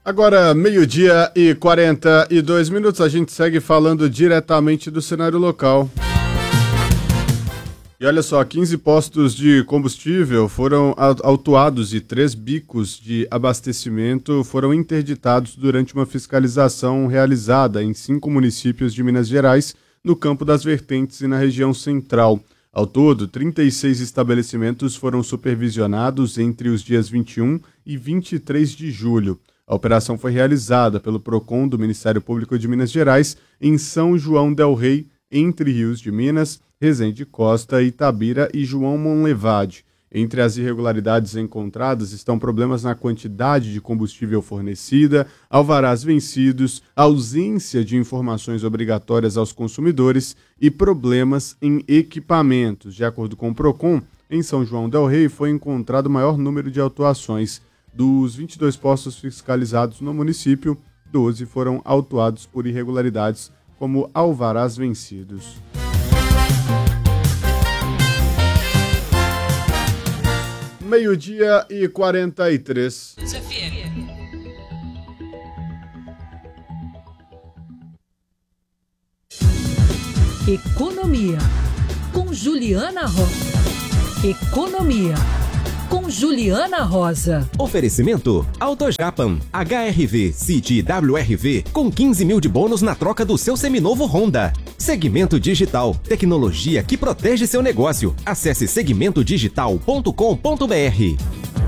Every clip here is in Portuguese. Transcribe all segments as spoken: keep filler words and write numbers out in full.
Agora, meio-dia e quarenta e dois minutos, a gente segue falando diretamente do cenário local. E olha só, quinze postos de combustível foram autuados e três bicos de abastecimento foram interditados durante uma fiscalização realizada em cinco municípios de Minas Gerais, no Campo das Vertentes e na região central. Ao todo, trinta e seis estabelecimentos foram supervisionados entre os dias vinte e um e vinte e três de julho. A operação foi realizada pelo PROCON do Ministério Público de Minas Gerais em São João del Rei, Entre Rios de Minas, Resende Costa, Itabira e João Monlevade. Entre as irregularidades encontradas estão problemas na quantidade de combustível fornecida, alvarás vencidos, ausência de informações obrigatórias aos consumidores e problemas em equipamentos. De acordo com o PROCON, em São João del Rei foi encontrado o maior número de autuações. Dos vinte e dois postos fiscalizados no município, doze foram autuados por irregularidades, como alvarás vencidos. Meio-dia e quarenta e três. Economia, com Juliana Rosa. Economia, com Juliana Rosa. Oferecimento AutoJapan, H R V, City W R V, com quinze mil de bônus na troca do seu seminovo Honda. Segmento Digital, tecnologia que protege seu negócio. Acesse segmento digital ponto com ponto b r.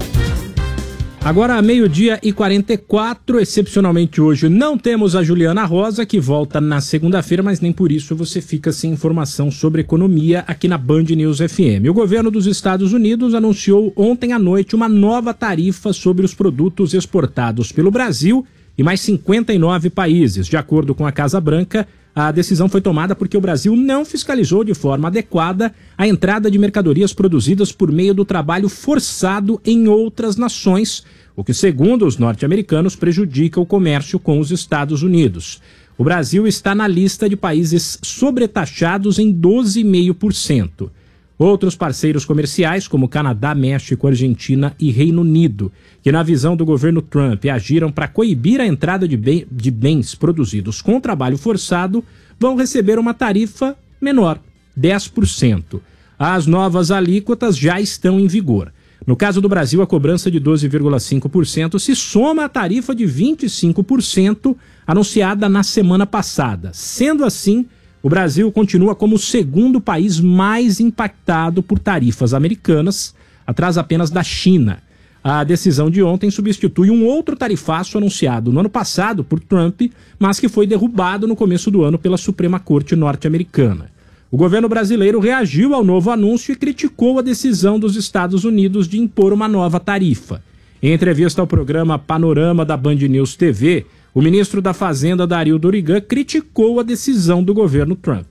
Agora, meio-dia e quarenta e quatro, excepcionalmente hoje não temos a Juliana Rosa, que volta na segunda-feira, mas nem por isso você fica sem informação sobre economia aqui na Band News F M. O governo dos Estados Unidos anunciou ontem à noite uma nova tarifa sobre os produtos exportados pelo Brasil e mais cinquenta e nove países. De acordo com a Casa Branca, a decisão foi tomada porque o Brasil não fiscalizou de forma adequada a entrada de mercadorias produzidas por meio do trabalho forçado em outras nações, o que, segundo os norte-americanos, prejudica o comércio com os Estados Unidos. O Brasil está na lista de países sobretaxados em doze vírgula cinco por cento. Outros parceiros comerciais, como Canadá, México, Argentina e Reino Unido, que na visão do governo Trump agiram para coibir a entrada de, be- de bens produzidos com trabalho forçado, vão receber uma tarifa menor, dez por cento. As novas alíquotas já estão em vigor. No caso do Brasil, a cobrança de doze vírgula cinco por cento se soma à tarifa de vinte e cinco por cento anunciada na semana passada. Sendo assim, o Brasil continua como o segundo país mais impactado por tarifas americanas, atrás apenas da China. A decisão de ontem substitui um outro tarifaço anunciado no ano passado por Trump, mas que foi derrubado no começo do ano pela Suprema Corte norte-americana. O governo brasileiro reagiu ao novo anúncio e criticou a decisão dos Estados Unidos de impor uma nova tarifa. Em entrevista ao programa Panorama da Band News T V, o ministro da Fazenda, Dario Dorigan, criticou a decisão do governo Trump.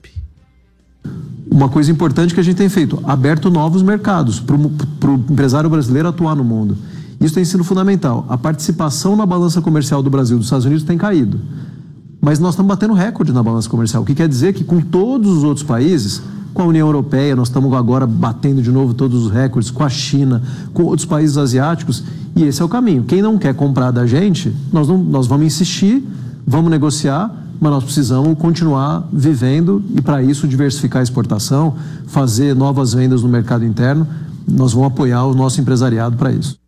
Uma coisa importante que a gente tem feito, aberto novos mercados para o empresário brasileiro atuar no mundo. Isso tem sido fundamental. A participação na balança comercial do Brasil e dos Estados Unidos tem caído. Mas nós estamos batendo recorde na balança comercial, o que quer dizer que com todos os outros países, com a União Europeia, nós estamos agora batendo de novo todos os recordes, com a China, com outros países asiáticos, e esse é o caminho. Quem não quer comprar da gente, nós, não, nós vamos insistir, vamos negociar, mas nós precisamos continuar vivendo e, para isso, diversificar a exportação, fazer novas vendas no mercado interno. Nós vamos apoiar o nosso empresariado para isso.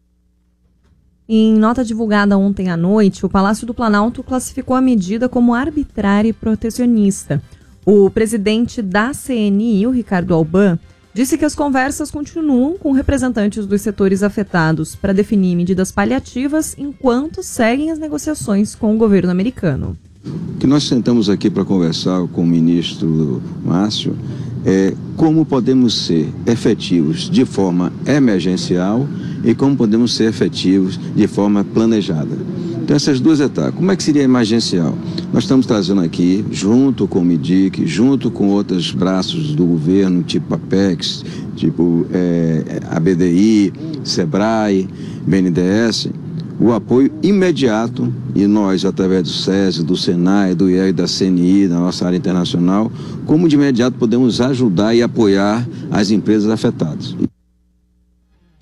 Em nota divulgada ontem à noite, o Palácio do Planalto classificou a medida como arbitrária e protecionista. O presidente da C N I, o Ricardo Alban, disse que as conversas continuam com representantes dos setores afetados para definir medidas paliativas enquanto seguem as negociações com o governo americano. O que nós sentamos aqui para conversar com o ministro Márcio é como podemos ser efetivos de forma emergencial e como podemos ser efetivos de forma planejada. Então, essas duas etapas. Como é que seria emergencial? Nós estamos trazendo aqui, junto com o M I D I C, junto com outros braços do governo, tipo Apex, tipo é, A B D I, Sebrae, B N D E S, o apoio imediato, e nós, através do SESI, do SENAI, do I E R, da C N I, da nossa área internacional, como de imediato podemos ajudar e apoiar as empresas afetadas.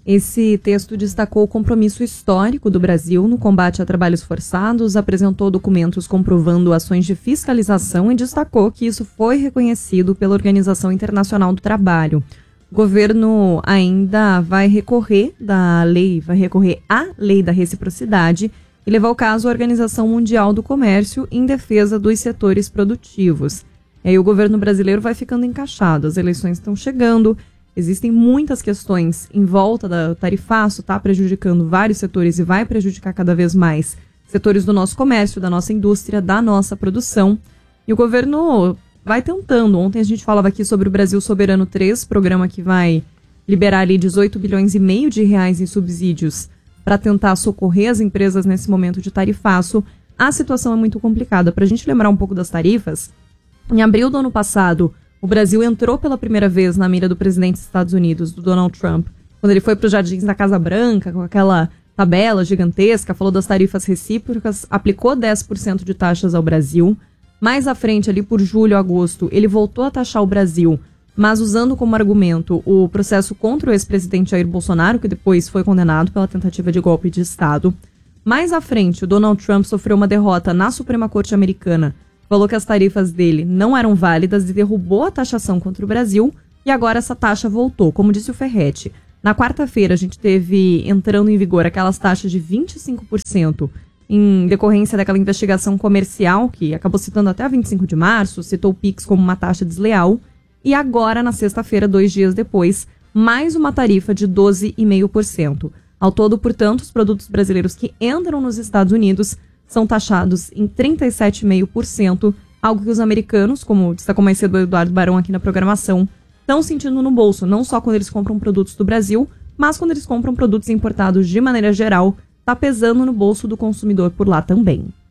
Esse texto destacou o compromisso histórico do Brasil no combate a trabalhos forçados, apresentou documentos comprovando ações de fiscalização e destacou que isso foi reconhecido pela Organização Internacional do Trabalho. O governo ainda vai recorrer da lei, vai recorrer à lei da reciprocidade e levar o caso à Organização Mundial do Comércio em defesa dos setores produtivos. E aí o governo brasileiro vai ficando encaixado, as eleições estão chegando, existem muitas questões em volta do tarifaço, está prejudicando vários setores e vai prejudicar cada vez mais setores do nosso comércio, da nossa indústria, da nossa produção. E o governo vai tentando. Ontem a gente falava aqui sobre o Brasil Soberano três, programa que vai liberar ali dezoito bilhões e meio de reais em subsídios para tentar socorrer as empresas nesse momento de tarifaço. A situação é muito complicada. Para a gente lembrar um pouco das tarifas, em abril do ano passado, o Brasil entrou pela primeira vez na mira do presidente dos Estados Unidos, do Donald Trump, quando ele foi para os jardins da Casa Branca, com aquela tabela gigantesca, falou das tarifas recíprocas, aplicou dez por cento de taxas ao Brasil. Mais à frente, ali por julho, agosto, ele voltou a taxar o Brasil, mas usando como argumento o processo contra o ex-presidente Jair Bolsonaro, que depois foi condenado pela tentativa de golpe de Estado. Mais à frente, o Donald Trump sofreu uma derrota na Suprema Corte americana, falou que as tarifas dele não eram válidas e derrubou a taxação contra o Brasil, e agora essa taxa voltou, como disse o Ferretti. Na quarta-feira, a gente teve entrando em vigor aquelas taxas de vinte e cinco por cento em decorrência daquela investigação comercial, que acabou citando até vinte e cinco de março, citou o Pix como uma taxa desleal. E agora, na sexta-feira, dois dias depois, mais uma tarifa de doze vírgula cinco por cento. Ao todo, portanto, os produtos brasileiros que entram nos Estados Unidos são taxados em trinta e sete vírgula cinco por cento, algo que os americanos, como destacou mais cedo o Eduardo Barão aqui na programação, estão sentindo no bolso, não só quando eles compram produtos do Brasil, mas quando eles compram produtos importados de maneira geral, está pesando no bolso do consumidor por lá também.